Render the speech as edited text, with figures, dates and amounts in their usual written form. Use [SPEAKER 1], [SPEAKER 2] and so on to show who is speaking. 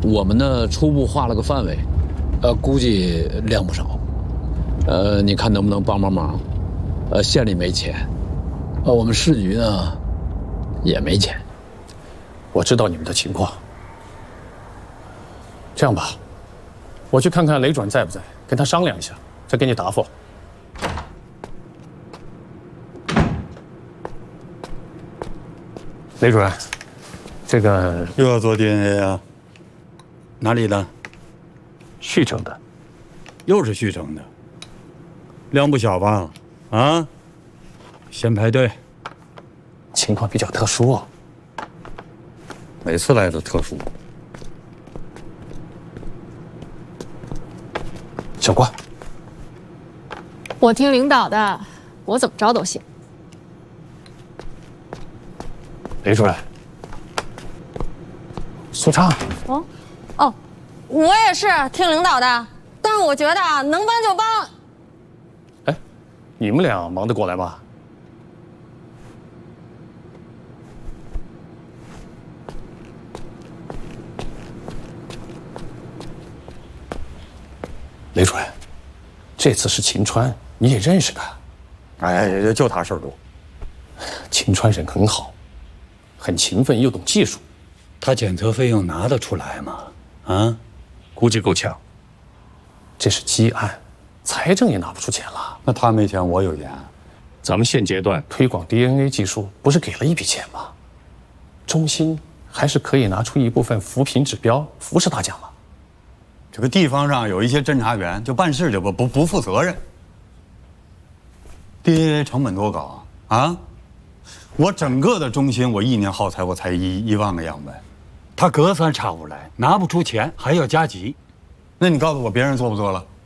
[SPEAKER 1] 我们呢初步画了个范围，估计量不少。你看能不能帮忙？县里没钱，我们市局呢也没钱。
[SPEAKER 2] 我知道你们的情况。这样吧，我去看看雷转在不在，跟他商量一下，再给你答复。雷主任，这个
[SPEAKER 3] 又要做 DNA 啊？哪里的？
[SPEAKER 2] 旭城的。
[SPEAKER 3] 又是旭城的，量不小吧？啊？先排队。
[SPEAKER 2] 情况比较特殊哦。
[SPEAKER 3] 每次来都特殊。
[SPEAKER 2] 小关，
[SPEAKER 4] 我听领导的，我怎么着都行。
[SPEAKER 2] 雷主任，苏畅。
[SPEAKER 5] 哦，我也是听领导的，但是我觉得能帮就帮。
[SPEAKER 2] 哎，你们俩忙得过来吗？雷主任，这次是秦川，你也认识他。
[SPEAKER 3] 哎，就他事儿多。
[SPEAKER 2] 秦川人很好，很勤奋又懂技术。
[SPEAKER 3] 他检测费用拿得出来吗？啊？
[SPEAKER 2] 估计够呛。这是积案，财政也拿不出钱了。
[SPEAKER 3] 那他没钱，我有钱。
[SPEAKER 2] 咱们现阶段推广 DNA 技术，不是给了一笔钱吗？中心还是可以拿出一部分扶贫指标，扶持大家嘛。
[SPEAKER 3] 这个地方上有一些侦查员，就办事就不负责任。DNA 成本多高啊？我整个的中心，我一年耗材我才1万个样本，他隔三差五来，拿不出钱还要加急，那你告诉我别人做不做了？